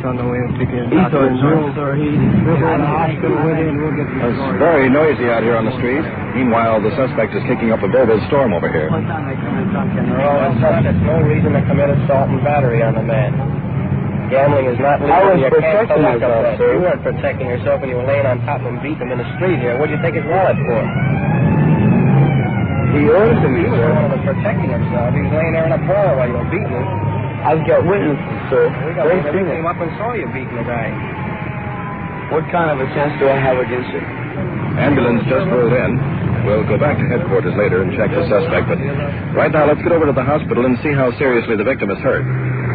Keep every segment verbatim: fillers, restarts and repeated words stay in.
on the way and pick his doctor in room. Sir, he, we'll go to the hospital with him and we'll get him. It's very noisy out here on the street. Meanwhile, the suspect is kicking up a verbal storm over here. Well, it's no reason to commit assault and battery on the man. Gambling is not legal. I was you protecting myself, sir. You weren't protecting yourself when you were laying on top of him beating him in the street here. What did you take his wallet for? He owes to me, He was sir. the one that was protecting himself. He was laying there in a brawl while you were beating him. I've got witnesses, sir. We got They witnesses seen who it. came up and saw you beating the guy. What kind of a chance do I have against it? Ambulance just rolled in. We'll go back to headquarters later and check the suspect, but right now let's get over to the hospital and see how seriously the victim is hurt.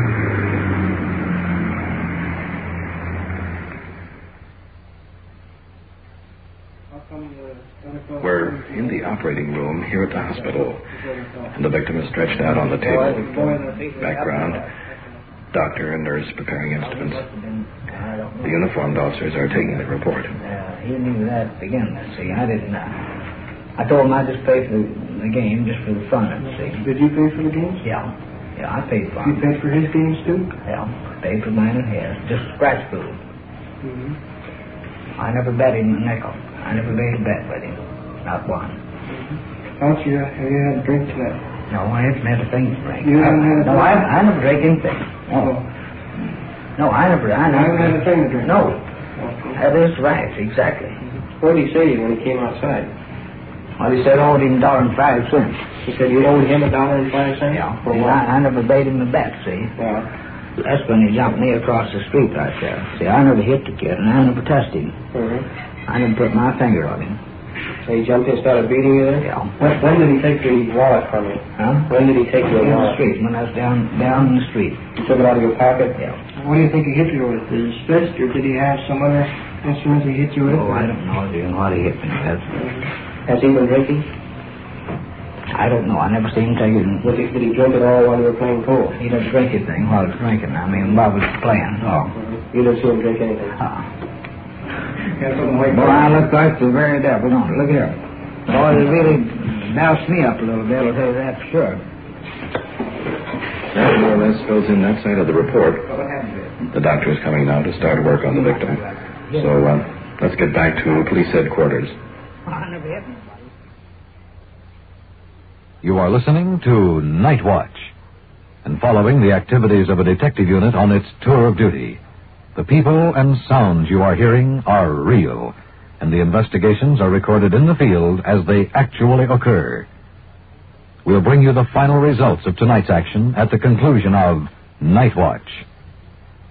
We're in the operating room here at the hospital, and the victim is stretched out on the table. Background, doctor and nurse preparing instruments. The uniformed officers are taking the report. Uh, he knew that to begin with, see. I didn't know. I told him I'd just pay for the, the game, just for the fun of it, see. Did you pay for the games? Yeah. Yeah, I paid for You him. paid for his games, too? Yeah, paid for mine and his. Just scratch food. Mm-hmm. I never bet him a nickel. I never made a bet with him. Not one. How much you, have you had a drink tonight? No, I haven't had a thing to drink. You haven't had a No, drink? I, I never drank anything. No. Oh. No, I never, I You never. haven't had a thing to drink? No. Okay. That is right, exactly. What did he say to you when he came outside? Well, he said I owed him a dollar and five cents. He said you owed him a dollar and five cents? Yeah. For See, what? I, I never made him a bet, see. Well, That's when he jumped me across the street right there. See, I never hit the kid, and I never touched him. mm-hmm. I never put my finger on him. So he jumped in and started beating you there? Yeah. When, when did he take the wallet from you? Huh? When did he take your In the wallet? street, when I was down down in the street. He took it out of your pocket? Yeah. What do you think he hit you with? His fist, or did he have some other instruments he hit you with? Oh, I don't know, dude, what he hit me with. Has he been drinking? I don't know. I never seen him take it. Did he, did he drink it all while you were playing pool? He didn't drink anything while I was drinking. I mean, while I was playing. Oh. Mm-hmm. You didn't see him drink anything? Uh, Well, well, I look like the very devil, don't I? Look here. Boy, it really doused me up a little bit, I'll tell you that for sure. That more or less fills in that side of the report. The doctor is coming now to start work on the victim. So, uh, let's get back to police headquarters. I never hit nobody. You are listening to Night Watch and following the activities of a detective unit on its tour of duty. The people and sounds you are hearing are real, and the investigations are recorded in the field as they actually occur. We'll bring you the final results of tonight's action at the conclusion of Night Watch.